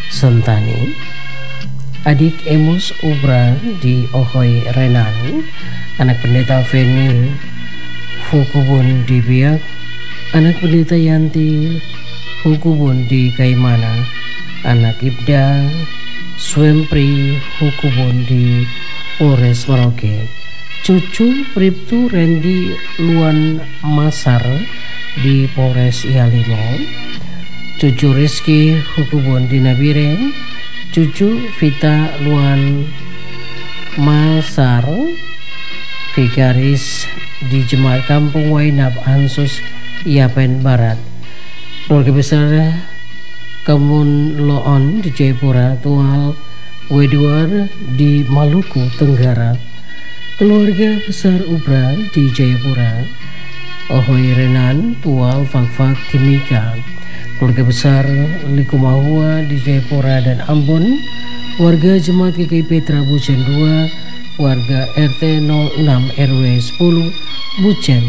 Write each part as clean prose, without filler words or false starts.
Sentani, adik Emus Ubra di Ohoy Renan, anak pendeta Feni Hukubun di Biak, anak pendeta Yanti Hukubun di Kaimana, anak Ibda Swempri Hukubun di Polres Merauke, cucu Priptu Randy Luan Masar di Polres Ialimo, cucu Rizky Hukubun di Nabire, cucu Vita Luan Masar Vikaris di Jemaat Kampung Wainab Ansus Yapen Barat, keluarga besar Kemun Loon di Jayapura, Tual Wedwar di Maluku Tenggara, keluarga besar Ubra di Jayapura, Ohoy Renan, Tual Fakfak Timika, keluarga besar Likumahua di Jayapura dan Ambon, warga Jemaat GKI Petra Bucen 2, warga RT 06 RW 10 Bucen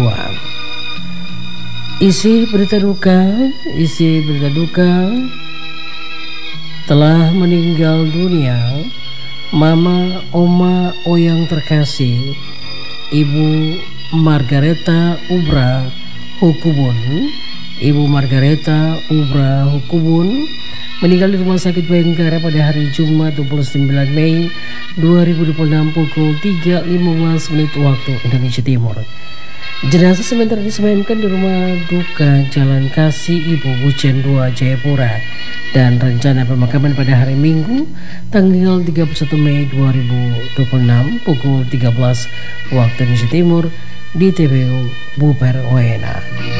2. Isi berita duka telah meninggal dunia Mama Oma Oyang terkasih Ibu Margareta Ubra Hukubun. Ibu Margareta Ubra Hukubun meninggal di Rumah Sakit Bayangkara pada hari Jumat 29 Mei 2026 pukul 3.15 waktu Indonesia Timur. Jenazah sementara disemayamkan di rumah duka Jalan Kasih Ibu Bucen 2 Jayapura dan rencana pemakaman pada hari Minggu tanggal 31 Mei 2026 pukul 13 waktu Indonesia Timur di TPU Buper Wena.